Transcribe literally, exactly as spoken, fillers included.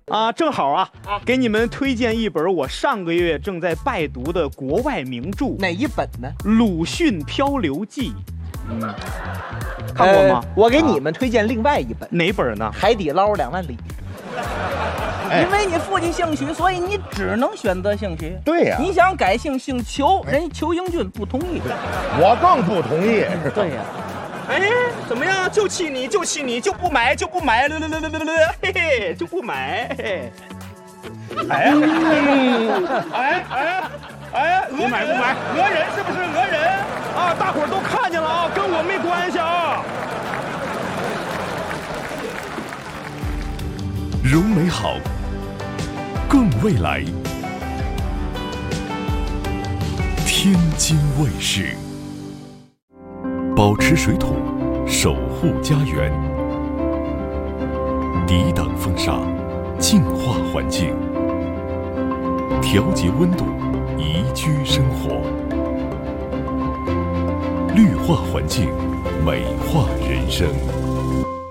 啊，正好啊，给你们推荐一本我上个月正在拜读的国外名著。 哪一本呢？ 《鲁迅漂流记》。嗯，看过吗？ 呃、我给你们推荐另外一本。 啊、哪本呢？ 海底捞两万里。因为你父亲姓许，所以你只能选择姓许。 对呀、啊， 你想改姓姓裘，人家裘英俊不同意。 我更不同意。 对呀、 啊。哎，怎么样？就气你，就气你，就不买，就不买，了了了了了了，嘿嘿，就不买。嘿哎，哎哎哎，不买不买，讹人是不是讹人啊？大伙儿都看见了啊，跟我没关系啊。 如美好，更未来。天津卫视，保持水土，守护家园，抵挡风沙，净化环境，调节温度，宜居生活，绿化环境，美化人生。